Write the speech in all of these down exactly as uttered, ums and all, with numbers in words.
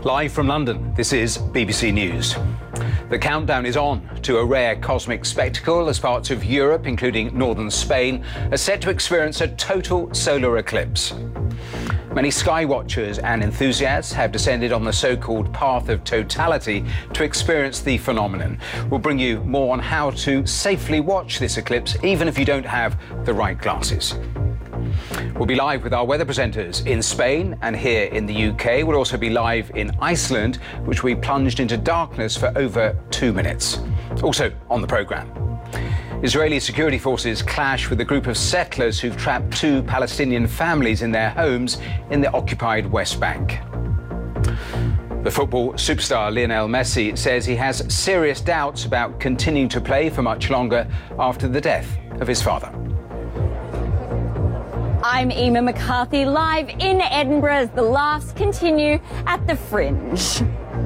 Live from London, this is B B C News. The countdown is on to a rare cosmic spectacle as parts of Europe, including northern Spain, are set to experience a total solar eclipse. Many sky watchers and enthusiasts have descended on the so-called path of totality to experience the phenomenon. We'll bring you more on how to safely watch this eclipse, even if you don't have the right glasses. We'll be live with our weather presenters in Spain and here in the U K. We'll also be live in Iceland, which we plunged into darkness for over two minutes. Also on the programme, Israeli security forces clash with a group of settlers who've trapped two Palestinian families in their homes in the occupied West Bank. The football superstar Lionel Messi says he has serious doubts about continuing to play for much longer after the death of his father. I'm Emma McCarthy, live in Edinburgh as the laughs continue at the Fringe.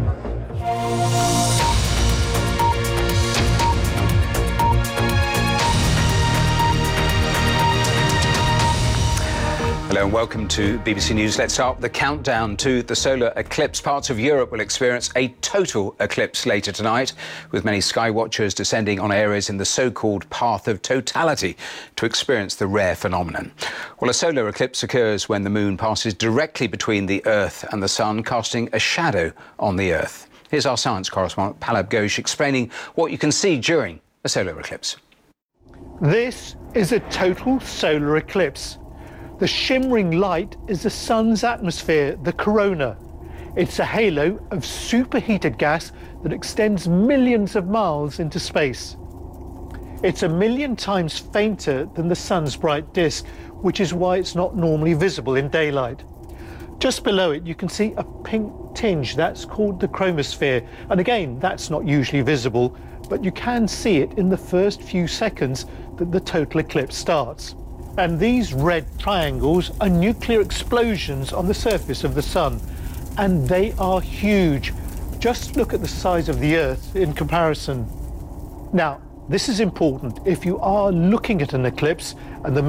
Hello and welcome to B B C News. Let's start with the countdown to the solar eclipse. Parts of Europe will experience a total eclipse later tonight, with many sky watchers descending on areas in the so-called path of totality to experience the rare phenomenon. Well, a solar eclipse occurs when the moon passes directly between the Earth and the sun, casting a shadow on the Earth. Here's our science correspondent, Pallab Ghosh, explaining what you can see during a solar eclipse. This is a total solar eclipse. The shimmering light is the sun's atmosphere, the corona. It's a halo of superheated gas that extends millions of miles into space. It's a million times fainter than the sun's bright disk, which is why it's not normally visible in daylight. Just below it, you can see a pink tinge. That's called the chromosphere. And again, that's not usually visible, but you can see it in the first few seconds that the total eclipse starts. And these red triangles are nuclear explosions on the surface of the sun, and they are huge. Just look at the size of the Earth in comparison. Now, this is important. If you are looking at an eclipse and the